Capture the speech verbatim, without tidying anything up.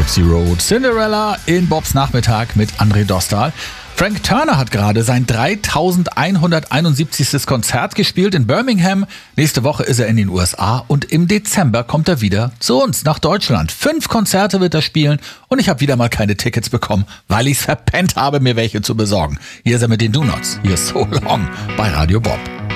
Gypsy Road, Cinderella in Bobs Nachmittag mit André Dostal. Frank Turner hat gerade sein dreitausendeinhunderteinundsiebzig. Konzert gespielt in Birmingham. Nächste Woche ist er in den U S A und im Dezember kommt er wieder zu uns nach Deutschland. Fünf Konzerte wird er spielen und ich habe wieder mal keine Tickets bekommen, weil ich es verpennt habe, mir welche zu besorgen. Hier ist er mit den Do-Nots. Hier ist So Long bei Radio Bob.